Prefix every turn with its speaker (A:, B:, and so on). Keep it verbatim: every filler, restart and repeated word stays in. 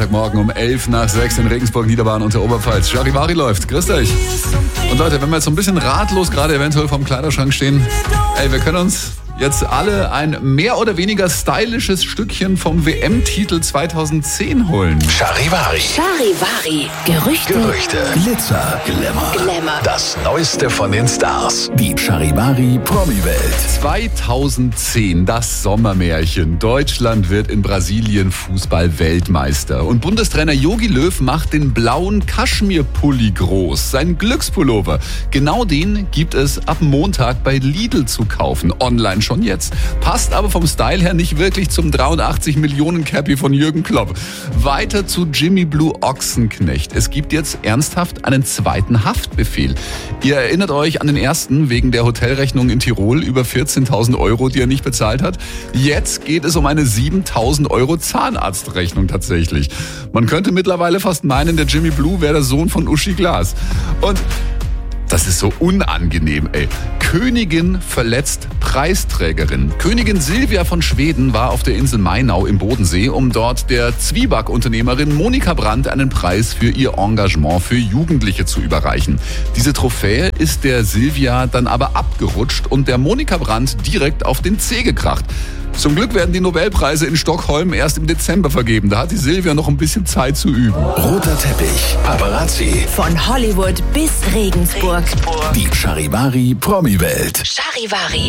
A: Montagmorgen um elf nach sechs in Regensburg, Niederbayern und der Oberpfalz. Charivari läuft. Grüßt euch. Und Leute, wenn wir jetzt so ein bisschen ratlos gerade eventuell vorm Kleiderschrank stehen, ey, wir können uns jetzt alle ein mehr oder weniger stylisches Stückchen vom W M-Titel zweitausendzehn holen.
B: Charivari.
C: Charivari. Gerüchte.
B: Gerüchte.
D: Glitzer, Glamour.
C: Glamour.
B: Das Neueste von den Stars.
D: Die Charivari Promi-Welt.
A: zweitausendzehn, das Sommermärchen. Deutschland wird in Brasilien Fußball-Weltmeister. Und Bundestrainer Jogi Löw macht den blauen Kaschmir-Pulli groß. Sein Glückspullover. Genau den gibt es ab Montag bei Lidl zu kaufen. Online schon jetzt. Passt aber vom Style her nicht wirklich zum dreiundachtzig Millionen Cappy von Jürgen Klopp. Weiter zu Jimmy Blue Ochsenknecht. Es gibt jetzt ernsthaft einen zweiten Haftbefehl. Ihr erinnert euch an den ersten wegen der Hotelrechnung in Tirol über vierzehntausend Euro, die er nicht bezahlt hat. Jetzt geht es um eine siebentausend Euro Zahnarztrechnung tatsächlich. Man könnte mittlerweile fast meinen, der Jimmy Blue wäre der Sohn von Uschi Glas. Und das ist so unangenehm, ey. Königin verletzt Preisträgerin. Königin Silvia von Schweden war auf der Insel Mainau im Bodensee, um dort der Zwieback-Unternehmerin Monika Brandt einen Preis für ihr Engagement für Jugendliche zu überreichen. Diese Trophäe ist der Silvia dann aber abgerutscht und der Monika Brandt direkt auf den Zeh gekracht. Zum Glück werden die Nobelpreise in Stockholm erst im Dezember vergeben. Da hat die Silvia noch ein bisschen Zeit zu üben.
D: Roter Teppich, Paparazzi.
C: Von Hollywood bis Regensburg.
D: Die Charivari Promi-Welt.
C: Charivari.